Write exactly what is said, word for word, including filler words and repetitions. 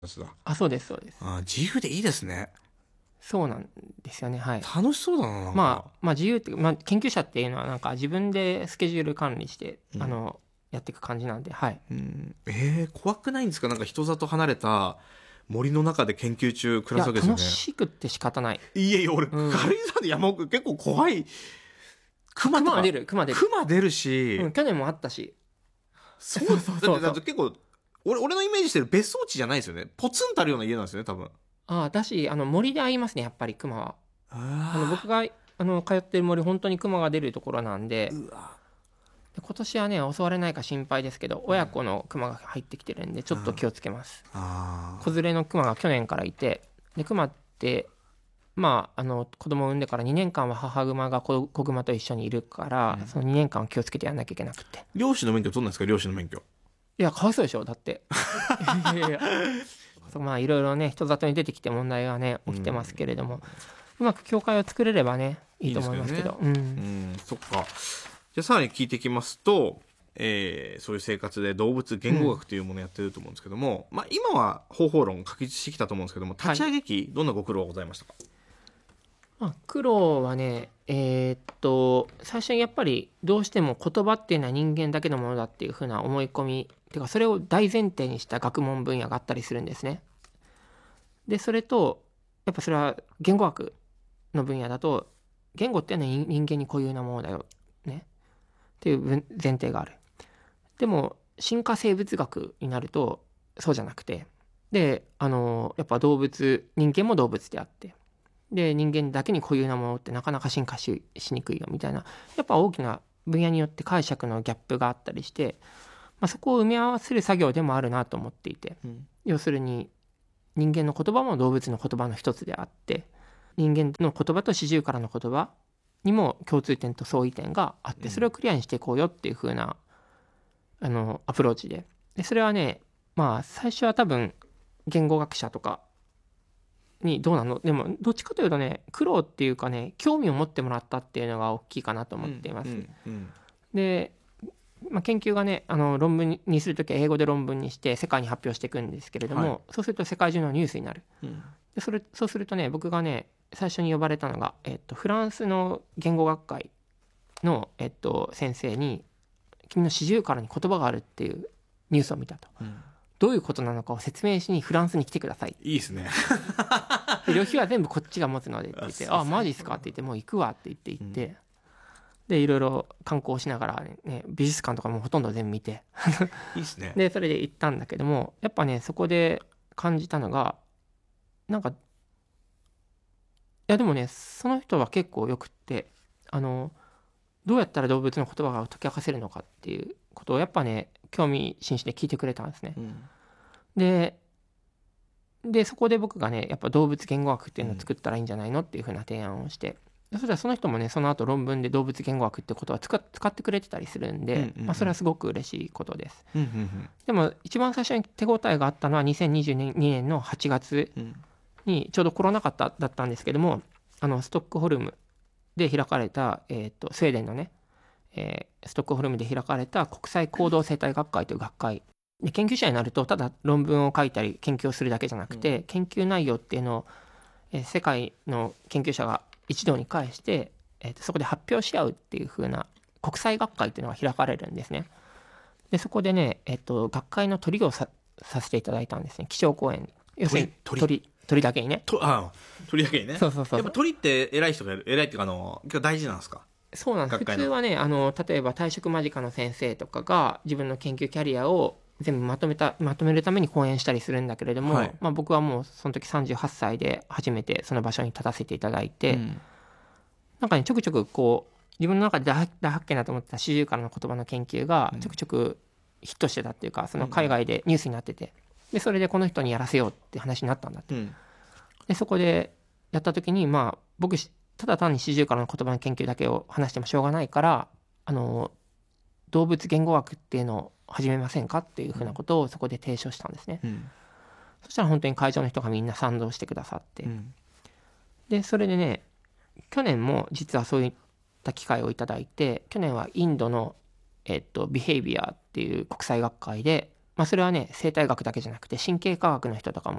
あ、そうですそうです。 あ、自由でいいですね。 そうなんですよね。はい。 楽しそうだな。なんかまあ、まあ自由って、まあ研究者っていうのはなんか自分でスケジュール管理して、 うん、 あの、やっていく感じなんで、はい。 うん、えー、怖くないんですか？なんか人里離れた森の中で研究中暮いや、 らすわけですよね。 楽しくって仕方ない。 いやいや、俺、 うん軽井沢で山奥結構怖い。熊とか。 熊は出る、熊出る。 熊出るし、 うん、去年もあったし。 そう、 そうそうそうそうだって、だって結構、俺、俺のイメージしてる別荘地じゃないですよね。ポツンとあるような家なんですよね、多分。 ああ、だし、あの、森で会いますね、やっぱり熊は。あの、僕あが、あの、通ってる森、本当に熊が出るところなんで、 うわで今年はね、襲われないか心配ですけど、親子の熊が入ってきてるんで、ちょっと気をつけます。 あ子連れの熊が去年からいて、で、熊って、まあ、あの、子供を産んでからにねんかんは母熊が子子熊と一緒にいるから、 うんそのにねんかんは気をつけてやんなきゃいけなくて。 漁師の免許取んないですか？漁師の免許。 いや、かわいそうでしょだって。いやいやそうまあ、いろいろね、人里に出てきて問題がね、起きてますけれども、うまく教会を作れればね、いいと思いますけど。 いいでうん。 すけどね。うん、そっか。じゃあさらに聞いていきますと、えーそういう生活で動物言語学というものをやってると思うんですけども、まあ今は方法論確立してきたと思うんですけども、立ち上げ期、どんなご苦労がございましたか？ まあ、苦労はね、えーっと、最初にやっぱりどうしても言葉っていうのは人間だけのものだっていうふうな思い込み、てかそれを大前提にした学問分野があったりするんですね。で、それと、やっぱそれは言語学の分野だと、言語っていうのは人人間に固有なものだよ、ね。っていう分前提がある。でも、進化生物学になると、そうじゃなくて、で、あの、やっぱ動物、人間も動物であって、で、人間だけに固有なものってなかなか進化し、しにくいよみたいな、やっぱ大きな分野によって解釈のギャップがあったりして、まあ、そこを埋め合わせる作業でもあるなと思っていて、 うん要するに人間の言葉も動物の言葉の一つであって、人間の言葉と四十からの言葉にも共通点と相違点があって、それをクリアにしていこうよっていう風な、あの、アプローチで。で、それはね、まあ、最初は多分、言語学者とかにどうなの？でも、どっちかというとね、苦労っていうかね、興味を持ってもらったっていうのが大きいかなと思っています。 うんうんで、まあ、研究がね、あの、論文にするときは英語で論文にして世界に発表していくんですけれども、 はいそうすると世界中のニュースになる。 うんで、それ、そうするとね、僕がね、最初に呼ばれたのが、えっと、フランスの言語学会の、えっと、先生に、君の四十からに言葉があるっていうニュースを見たと。 うんどういうことなのかを説明しにフランスに来てください。 いいですね。 で旅費は全部こっちが持つのでって言って、 ああ、マジっすかって言って、もう行くわって言って行って、で、いろいろ観光しながらね、美術館とかもほとんど全部見て、 いいですね。 で、それで行ったんだけども、やっぱね、そこで感じたのが、なんか、いやでもね、その人は結構よくって、あの、どうやったら動物の言葉が解き明かせるのかっていうことをやっぱね、興味津々で聞いてくれたんですね。 うんで、で、そこで僕がね、やっぱ動物言語学っていうのを作ったらいいんじゃないのっていうふうな提案をして、そしたらその人もね、その後論文で動物言語学ってことは使っ使ってくれてたりするんで、 うんうんうんまあそれはすごく嬉しいことです。 うんうんでも一番最初に手応えがあったのはにせんにじゅうにねんのはちがつうんにちょうどコロナ禍だったんですけども、あのストックホルムで開かれた、えっと、スウェーデンのね、えーストックホルムで開かれた国際行動生態学会という学会で、研究者になるとただ論文を書いたり研究をするだけじゃなくて、研究内容っていうのを、えー世界の研究者が一堂に会して、えーとそこで発表し合うっていう風な国際学会っていうのが開かれるんですね。でそこでね、えっと学会の鳥をささせていただいたんですね。気象公園、要するに鳥鳥鳥だけにね。 とあ鳥だけにね。 そうそうそうやっぱ鳥って偉い人がいる。偉いっていうか、あの、結構大事なんですか？ そうなんです。 学会の普通はね、あの、例えば退職間近の先生とかが自分の研究キャリアを全部まとめた、まとめるために講演したりするんだけれども、 はいまあ僕はもうその時さんじゅうはっさいで初めてその場所に立たせていただいて、 うんなんかね、ちょくちょくこう、自分の中で大発大発見だと思ってた四十からの言葉の研究がちょくちょくヒットしてたっていうか、その海外でニュースになってて、で、それでこの人にやらせようって話になったんだって。 うんで、そこでやった時に、まあ、僕、ただ単に四十からの言葉の研究だけを話してもしょうがないから、あの、動物言語学っていうのを始めませんかっていうふうなことをそこで提唱したんですね。 うんそしたら本当に会場の人がみんな賛同してくださって。 うんで、それでね、去年も実はそういった機会をいただいて、去年はインドの、えっと、ビヘイビアっていう国際学会で、まあそれはね、生態学だけじゃなくて神経科学の人とかも